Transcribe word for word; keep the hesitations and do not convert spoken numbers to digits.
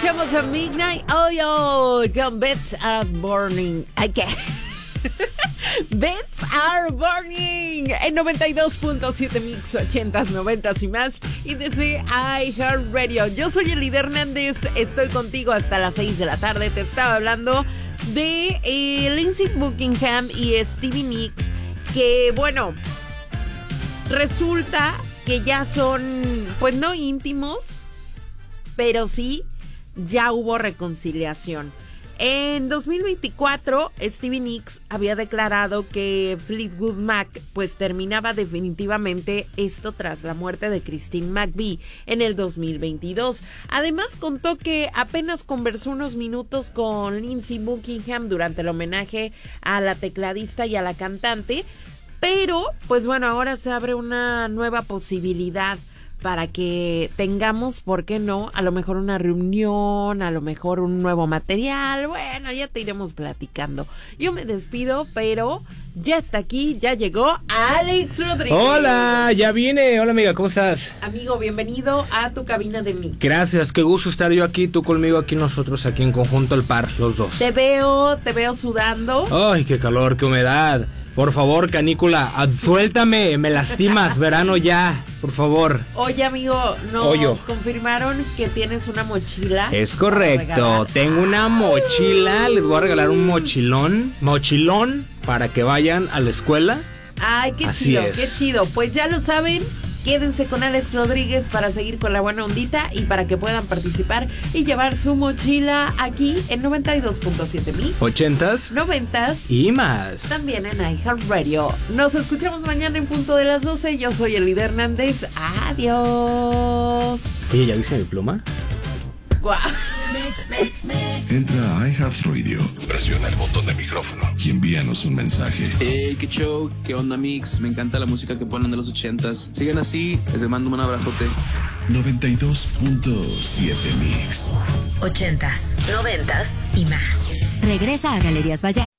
Escuchamos a Midnight Oil con Beds Are Burning. ¿Qué? Beds Are Burning en noventa y dos punto siete Mix, ochentas, noventas y más. Y desde iHeartRadio, yo soy Elida Hernández. Estoy contigo hasta las seis de la tarde. Te estaba hablando de eh, Lindsey Buckingham y Stevie Nicks, que bueno, resulta que ya son, pues no íntimos, pero sí ya hubo reconciliación. En dos mil veinticuatro, Stevie Nicks había declarado que Fleetwood Mac pues terminaba definitivamente, esto tras la muerte de Christine McVie en el dos mil veintidós. Además contó que apenas conversó unos minutos con Lindsey Buckingham durante el homenaje a la tecladista y a la cantante, pero pues bueno, ahora se abre una nueva posibilidad para que tengamos, ¿por qué no? A lo mejor una reunión, a lo mejor un nuevo material. Bueno, ya te iremos platicando. Yo me despido, pero ya está aquí, ya llegó Alex Rodríguez. Hola, ya vine. Hola, amiga, ¿cómo estás? Amigo, bienvenido a tu cabina de Mix. Gracias, qué gusto estar yo aquí, tú conmigo, aquí nosotros, aquí en conjunto al par, los dos. Te veo, te veo sudando. Ay, qué calor, qué humedad. Por favor, canícula, suéltame, me lastimas, verano ya, por favor. Oye, amigo, nos Oyo. confirmaron que tienes una mochila. Es correcto, tengo una mochila, les voy a regalar un mochilón, mochilón para que vayan a la escuela. Ay, qué Así chido, es. qué chido. Pues ya lo saben. Quédense con Alex Rodríguez para seguir con la buena ondita y para que puedan participar y llevar su mochila aquí en noventa y dos punto siete Mix. Ochentas. Noventas. Y más. También en iHeartRadio. Nos escuchamos mañana en punto de las doce. Yo soy Elida Hernández. Adiós. Oye, ¿ya viste mi pluma? Guau. Entra a iHeartRadio, presiona el botón de micrófono y envíanos un mensaje. Hey, qué show, qué onda Mix, me encanta la música que ponen de los ochentas. Sigan así, les mando un abrazote. noventa y dos punto siete Mix. Ochentas, noventas y más. Regresa a Galerías Vallarta.